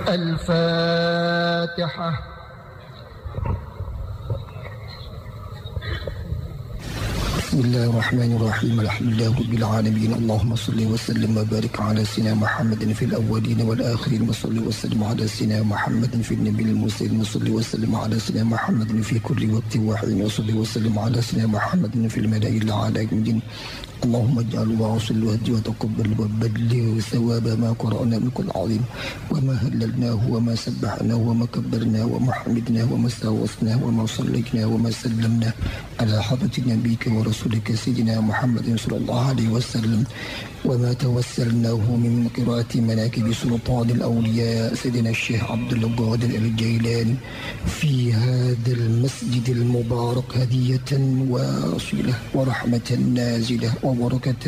الفاتحة. بسم الله الرحمن الرحيم. الحمد لله رب العالمين. اللهم صل وسلم وبارك على سيدنا محمد في الأولين والآخرين، وصل وسلم على سيدنا محمد في النبي المرسلين، وصل وسلم على سيدنا محمد في كل وقت وحين، وصل وسلم على سيدنا محمد في الملأ الأعلى. اللهم اجعل وصل وهدي وتقبل وبلغ ثواب ما قرأنا من كل عظيم، وما هللناه وما سبحناه وما كبرناه وما حمدناه وما استغوثناه وما صليناه وما سلمناه على حضرة نبيك ورسولك سيدنا محمد صلى الله عليه وسلم، وما توسلناه من قراءة مناكب سلطان الأولياء سيدنا الشيخ عبد القادر الجيلاني في هذا المسجد المبارك هدية واصلة ورحمة نازلة وبركة.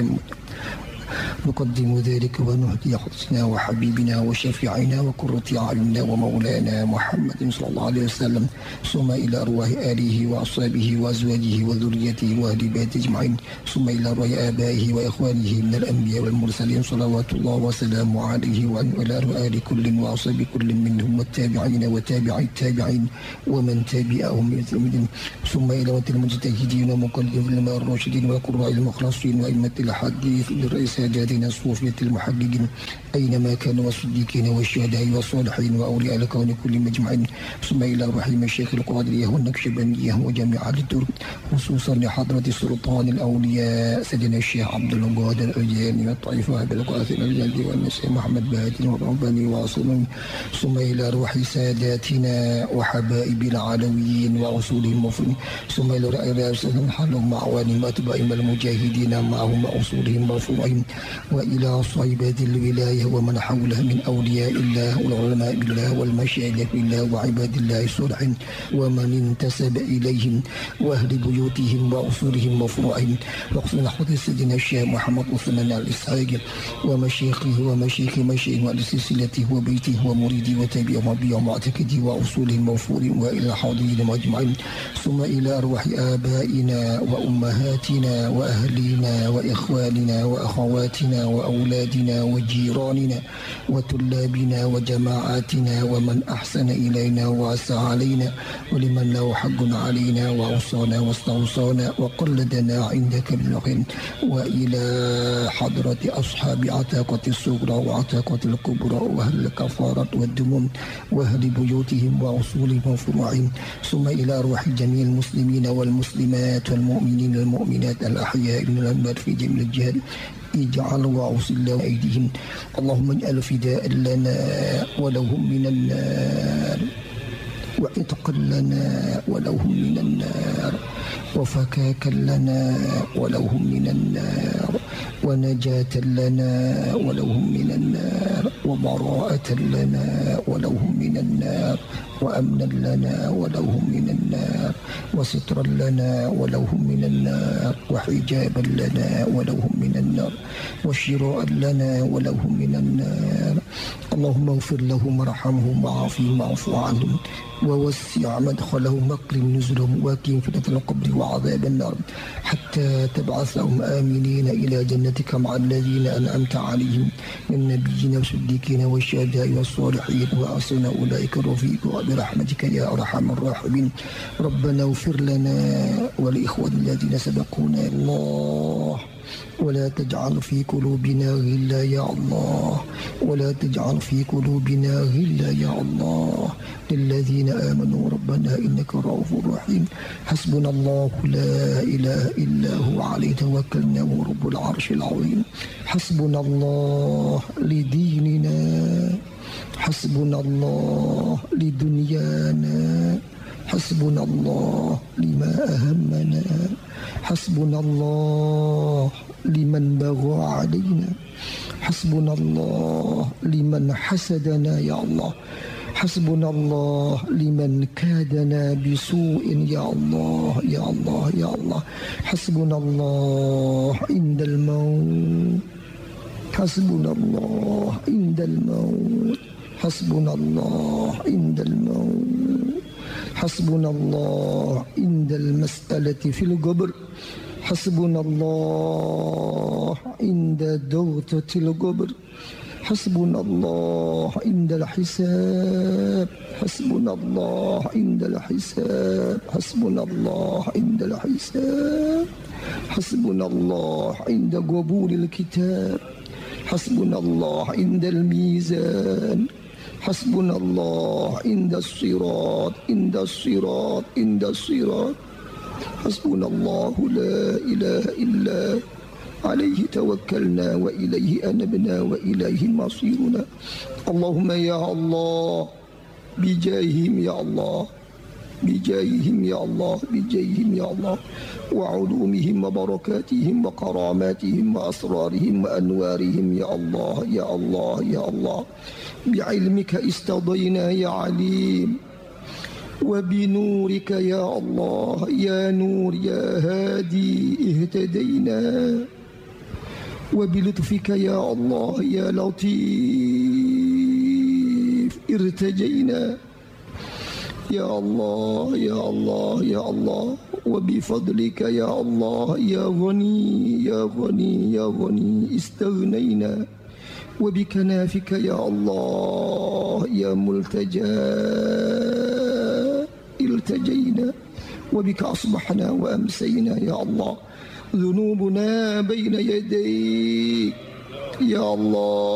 نقدم ذلك ونهدي حسنا وحبيبنا وشفيعنا وقرة أعيننا ومولانا محمد صلى الله عليه وسلم، ثم إلى أرواح آله وأصحابه وأزواجه وذريته وأهل بيته أجمعين، ثم إلى أرواح آبائه وإخوانه من الأنبياء والمرسلين صلوات الله وسلامه عليه، وإلى أرواح آل كل وأصحاب كل منهم والتابعين وتابعي التابعين ومن تابعهم بإحسان، ثم إلى المجتهدين ومقلدين الراشدين والقراء المخلصين وأئمة الحديث للرئيس ساداتنا الصوفية المحققين أينما كانوا، والصديقين والشهداء والصالحين وأولياء الكون كل مجمعين، ثم إلى رحيم الشيخ القادرية والنكشبندية وجميع الدور، خصوصا لحضرة سلطان الأولياء سيدنا الشيخ عبد القادر الجيلاني والطائفة بالقاسم الجلدي والنسيم محمد بهادي والرباني وعصمين، ثم إلى روح ساداتنا وحبائب العلويين وأصولهم مفروضين، ثم إلى رأسهم حلهم معوانهم وأتباعهم المجاهدين معهم وأصولهم مرفوعين، وإلى صيبات الولاية ومن حولها من أولياء الله والعلماء بالله والمشايخ بالله وعباد الله الصالحين ومن انتسب إليهم وأهل بيوتهم وأصولهم وفروعهم، وخصوصا حضرة سيدنا الشيخ محمد عثمان الإسحاق ومشايخه ومشايخ مشايخ ولسلسلته وبيته ومريده وتابعه وبيع معتقده وأصولهم وفروعهم، وإلى حاضرين أجمعين، ثم إلى أرواح آبائنا وأمهاتنا وأهلنا وإخواننا وأخواتنا وأولادنا وجيراننا وطلابنا وجماعاتنا ومن أحسن إلينا وأسى علينا ولمن له حق علينا وأوصانا واستوصانا وقلدنا عندك بالخير، وإلى حضرة أصحاب عتاقة الصغرى وعتاقة الكبرى وأهل الكفارة والدموم وأهل بيوتهم وأصولهم وفروعهم، ثم إلى أرواح جميع المسلمين والمسلمات والمؤمنين والمؤمنات الأحياء من الأموات في جميع الجهات، اجعل وأوصل أيديهم، اللهم اجعل فداء لنا ولهم من النار، وعتقا لنا ولهم من النار، وفكاكا لنا ولهم من النار، ونجاة لنا ولهم من النار، وبراءة لنا ولهم من النار، وأمنا لنا ولهم من النار، وسترا لنا ولهم من النار، وحجابا لنا ولهم من النار، وشراء لنا ولهم من النار. اللهم اغفر لهم وارحمهم وعافهم واعف عنهم ووسع مدخلهم واكرم نزلهم واقهم فتنة القبر وعذاب النار، حتى تبعثهم آمنين إلى جنتك مع الذين أنعمت عليهم من النبيين والصديقين والشهداء والصالحين وحسن أولئك رفيقا برحمتك يا أرحم الراحمين. ربنا اغفر لنا ولإخواننا الذين سبقونا الله، ولا تجعل في قلوبنا غلا يا الله، ولا تجعل في قلوبنا غلا يا الله للذين آمنوا ربنا إنك رؤوف رحيم. حسبنا الله لا إله إلا هو عليه توكلنا وهو رب العرش العظيم. حسبنا الله لديننا، حسبنا الله لدنيانا، حسبنا الله لما أهمنا، حسبنا الله لمن بغى علينا، حسبنا الله لمن حسدنا يا الله، حسبنا الله لمن كادنا بسوء يا الله يا الله يا الله، حسبنا الله عند الموت، حسبنا الله عند الموت، حسبنا الله عند الموت، حسبنا الله عند المسألة في القبر، حسبنا الله عند دوتة القبر، حسبنا الله عند الحساب حسبنا الله عند الحساب حسبنا الله عند الحساب حسبنا الله عند قبول الكتاب حسبنا الله عند الميزان حسبنا الله عند الصراط عند الصراط عند الصراط حسبنا الله لا إله إلا عليه توكلنا وإليه أنبنا وإليه مصيرنا. اللهم يا الله بجاههم يا الله بجاههم يا الله بجاههم يا الله وعلومهم وبركاتهم وكراماتهم وأسرارهم وأنوارهم يا الله يا الله يا الله بعلمك استضينا يا عليم وبنورك يا الله يا نور يا هادي اهتدينا وبلطفك يا الله يا لطيف ارتجينا يا الله يا الله يا الله وبفضلك يا الله يا غني يا غني يا غني استغنينا وبكنافك يا الله يا ملتجى التجينا وبك أصبحنا وأمسينا يا الله ذنوبنا بين يديك يا الله